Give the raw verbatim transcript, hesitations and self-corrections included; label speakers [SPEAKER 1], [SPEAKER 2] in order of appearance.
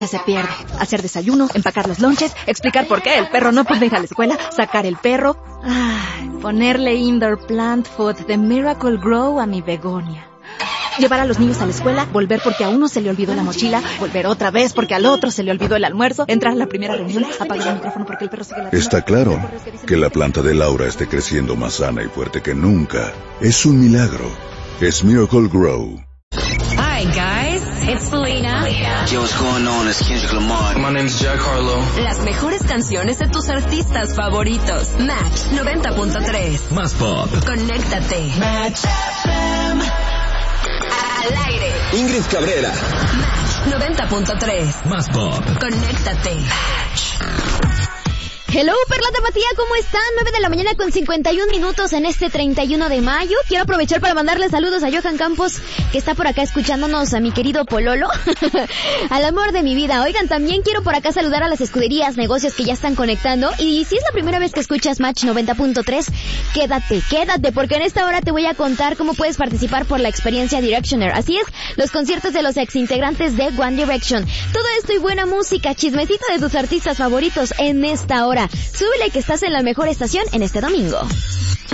[SPEAKER 1] se pierde. Hacer desayuno, empacar los lonches, explicar por qué el perro no puede ir a la escuela, sacar el perro. Ay, ponerle indoor plant food de Miracle Grow a mi begonia. Llevar a los niños a la escuela, volver porque a uno se le olvidó la mochila, volver otra vez porque al otro se le olvidó el almuerzo, entrar a la primera reunión, apagar el micrófono porque el perro sigue ladrando.
[SPEAKER 2] Está claro que la planta de Laura esté creciendo más sana y fuerte que nunca. Es un milagro. Es Miracle Grow.
[SPEAKER 3] Hi guys, it's Selena.
[SPEAKER 4] Yo, what's going on? It's Kendrick Lamar.
[SPEAKER 5] My name's Jack Harlow.
[SPEAKER 3] Las mejores canciones de tus artistas favoritos. Match noventa punto tres.
[SPEAKER 6] Más pop.
[SPEAKER 3] Conéctate. Match F M. Al aire.
[SPEAKER 6] Ingrid Cabrera.
[SPEAKER 3] Match noventa punto tres.
[SPEAKER 6] Más pop.
[SPEAKER 3] Conéctate. Match.
[SPEAKER 7] Hello, Perla Tapatía, ¿cómo están? nueve de la mañana con cincuenta y un minutos en este treinta y uno de mayo. Quiero aprovechar para mandarle saludos a Johan Campos, que está por acá escuchándonos, a mi querido Pololo, al amor de mi vida. Oigan, también quiero por acá saludar a las escuderías, negocios que ya están conectando. Y si es la primera vez que escuchas Match noventa punto tres, quédate, quédate, porque en esta hora te voy a contar cómo puedes participar por la experiencia Directioner. Así es, los conciertos de los exintegrantes de One Direction. Todo esto y buena música, chismecito de tus artistas favoritos en esta hora. Súbele que estás en la mejor estación en este domingo.